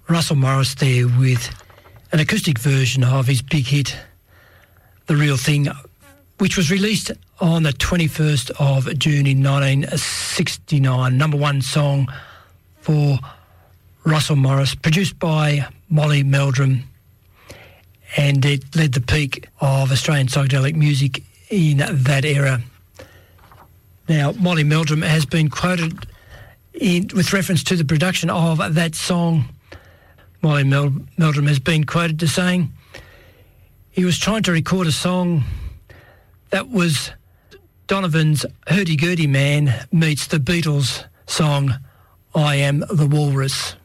Russell Morris there with an acoustic version of his big hit, The Real Thing, which was released on the 21st of June in 1969. Number one song for Russell Morris, produced by Molly Meldrum, and it led the peak of Australian psychedelic music in that era. Now, Molly Meldrum has been quoted with reference to the production of that song. Molly Meldrum has been quoted as saying he was trying to record a song that was Donovan's Hurdy-Gurdy Man meets the Beatles song I Am the Walrus.